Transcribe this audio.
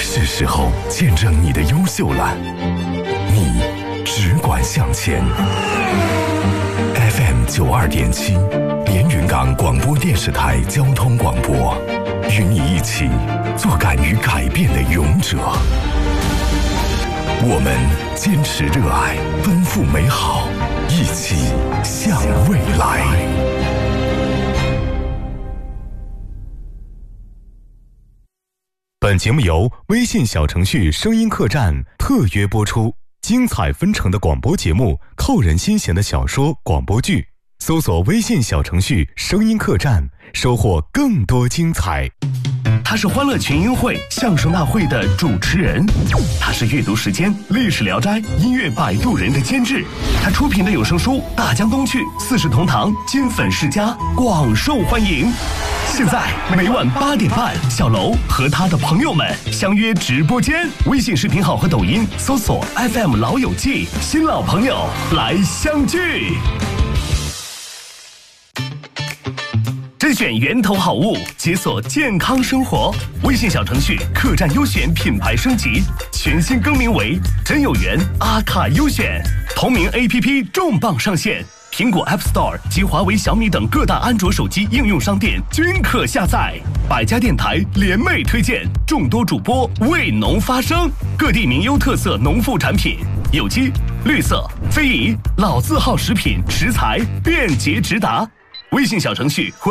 是时候见证你的优秀了。你只管向前。FM 92.7，连云港广播电视台交通广播，与你一起做敢于改变的勇者。我们坚持热爱，奔赴美好，一起向未来。 本节目由微信小程序声音客栈特约播出，精彩纷呈的广播节目，扣人心弦的小说广播剧，搜索微信小程序声音客栈，收获更多精彩。 他是欢乐群英会相声大会的主持人，他是阅读时间历史聊斋音乐摆渡人的监制，他出品的有声书《大江东去》《四世同堂》金粉世家广受欢迎。现在每晚8点半，小楼和他的朋友们相约直播间，微信视频号和抖音搜索 FM 老友记，新老朋友来相聚。甄选源头好物，解锁健康生活。微信小程序客栈优选品牌升级，全新更名为真有缘阿卡优选。同名 APP 重磅上线，苹果 App Store 及华为、小米等各大安卓手机应用商店均可下载。百家电台联袂推荐，众多主播为农发声，各地名优特色农副产品，有机、绿色、非遗、老字号食品食材便捷直达。微信小程序